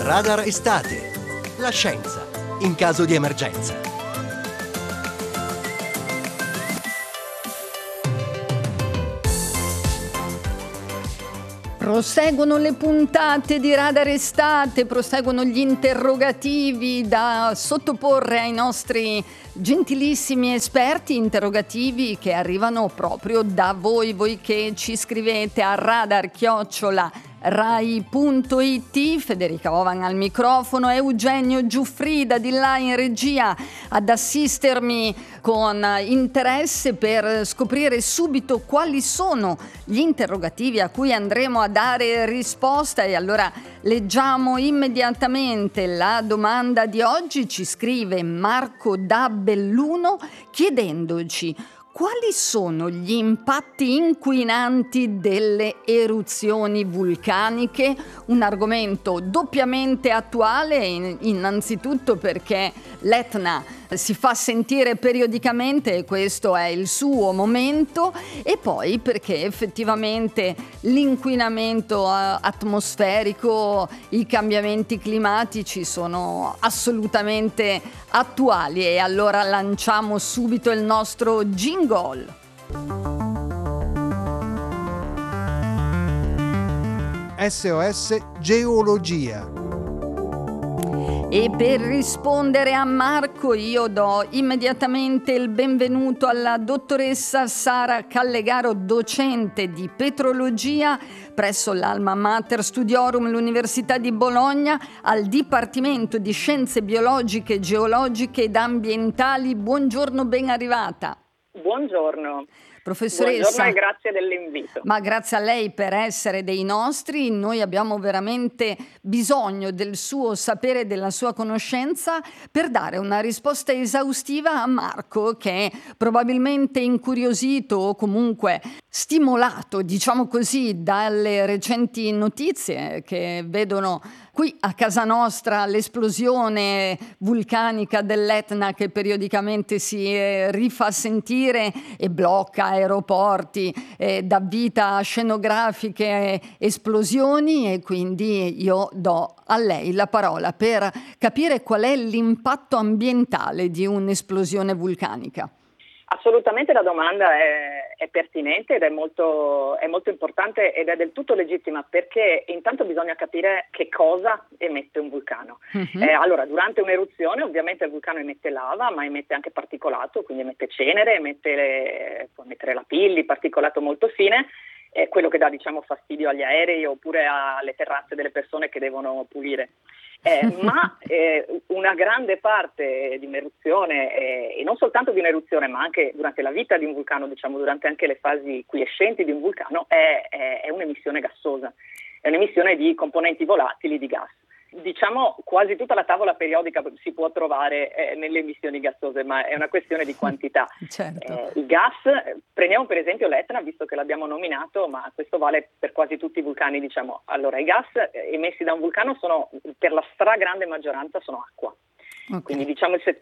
Radar Estate. La scienza in caso di emergenza. Proseguono le puntate di Radar Estate, proseguono gli interrogativi da sottoporre ai nostri gentilissimi esperti, interrogativi che arrivano proprio da voi che ci scrivete a radar@rai.it. Federica Ovan al microfono, Eugenio Giuffrida di là in regia ad assistermi con interesse per scoprire subito quali sono gli interrogativi a cui andremo a dare risposta. E allora leggiamo immediatamente la domanda di oggi. Ci scrive Marco da Belluno chiedendoci: quali sono gli impatti inquinanti delle eruzioni vulcaniche? Un argomento doppiamente attuale, innanzitutto perché l'Etna si fa sentire periodicamente e questo è il suo momento, e poi perché effettivamente l'inquinamento atmosferico, i cambiamenti climatici sono assolutamente attuali. E allora lanciamo subito il nostro jingle. SOS Geologia. E per rispondere a Marco io do immediatamente il benvenuto alla dottoressa Sara Callegaro, docente di petrologia presso l'Alma Mater Studiorum, l'Università di Bologna, al Dipartimento di Scienze Biologiche, Geologiche ed Ambientali. Buongiorno, ben arrivata. Buongiorno. Professoressa, buongiorno e grazie dell'invito. Ma grazie a lei per essere dei nostri. Noi abbiamo veramente bisogno del suo sapere e della sua conoscenza per dare una risposta esaustiva a Marco, che è probabilmente incuriosito o comunque stimolato, diciamo così, dalle recenti notizie che vedono qui a casa nostra l'esplosione vulcanica dell'Etna che periodicamente si rifà sentire e blocca aeroporti, dà vita a scenografiche esplosioni, e quindi io do a lei la parola per capire qual è l'impatto ambientale di un'esplosione vulcanica. Assolutamente la domanda è pertinente ed è molto importante ed è del tutto legittima, perché intanto bisogna capire che cosa emette un vulcano. Allora, durante un'eruzione ovviamente il vulcano emette lava, ma emette anche particolato, quindi emette cenere, può emettere lapilli, particolato molto fine, quello che dà, diciamo, fastidio agli aerei oppure alle terrazze delle persone che devono pulire. Ma una grande parte di un'eruzione, e non soltanto di un'eruzione, ma anche durante la vita di un vulcano, diciamo durante anche le fasi quiescenti di un vulcano, è un'emissione gassosa, è un'emissione di componenti volatili, di gas. Diciamo quasi tutta la tavola periodica si può trovare nelle emissioni gassose, ma è una questione di quantità. Certo. I gas, prendiamo per esempio l'Etna, visto che l'abbiamo nominato, ma questo vale per quasi tutti i vulcani, diciamo. Allora, i gas emessi da un vulcano sono, per la stragrande maggioranza, sono acqua. Okay. Quindi diciamo il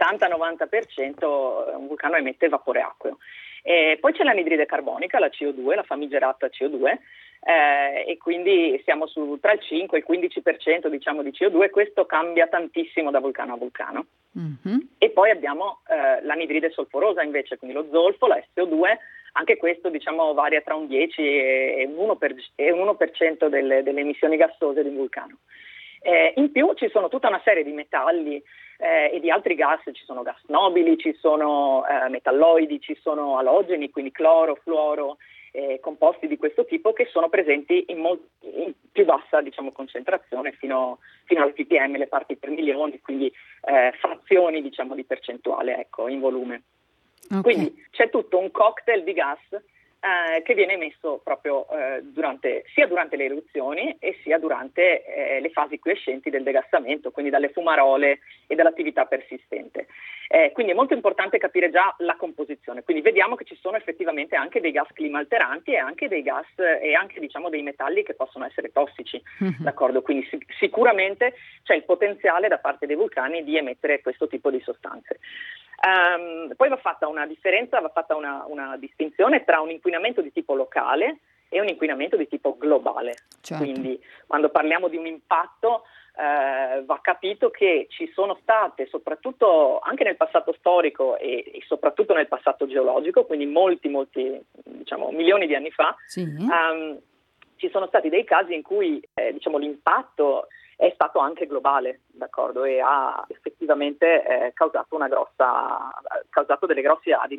70-90% un vulcano emette vapore acqueo. Poi c'è l'anidride carbonica, la CO2, la famigerata CO2, e quindi siamo tra il 5 e il 15% diciamo di CO2. Questo cambia tantissimo da vulcano a vulcano. E poi abbiamo l'anidride solforosa invece, quindi lo zolfo, la SO2, anche questo diciamo varia tra un 10 e un 1% delle emissioni gassose di un vulcano. In più ci sono tutta una serie di metalli e di altri gas, ci sono gas nobili, ci sono metalloidi, ci sono alogeni, quindi cloro, fluoro, composti di questo tipo che sono presenti in più bassa, diciamo, concentrazione fino alle ppm, le parti per milione, quindi frazioni, diciamo, di percentuale, ecco, in volume. Okay. Quindi c'è tutto un cocktail di gas che viene emesso proprio sia durante le eruzioni e sia durante le fasi quiescenti del degassamento, quindi dalle fumarole e dall'attività persistente. Quindi è molto importante capire già la composizione. Quindi vediamo che ci sono effettivamente anche dei gas climalteranti e anche dei gas e anche, diciamo, dei metalli che possono essere tossici. D'accordo? Quindi sicuramente c'è il potenziale da parte dei vulcani di emettere questo tipo di sostanze. Poi va fatta una differenza, una distinzione tra un inquinamento di tipo locale e un inquinamento di tipo globale. Certo. Quindi quando parliamo di un impatto va capito che ci sono state, soprattutto anche nel passato storico e soprattutto nel passato geologico, quindi molti diciamo milioni di anni fa, Sì. Ci sono stati dei casi in cui diciamo l'impatto è stato anche globale, d'accordo, e ha effettivamente causato delle grosse